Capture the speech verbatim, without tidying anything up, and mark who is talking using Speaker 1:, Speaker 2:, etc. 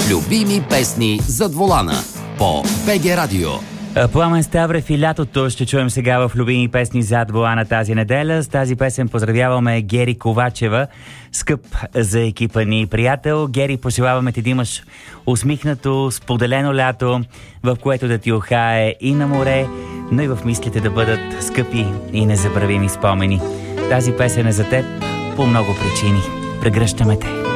Speaker 1: Любими песни зад волана по БГ Радио.
Speaker 2: Пламен Ставрев и Лятото ще чуем сега в Любими песни зад волана тази неделя. С тази песен поздравяваме Гери Ковачева, скъп за екипа ни приятел. Гери, пожелаваме ти да имаш усмихнато, споделено лято, в което да ти ухае и на море, но и в мислите да бъдат скъпи и незабравими спомени. Тази песен е за теб по много причини. Прегръщаме те.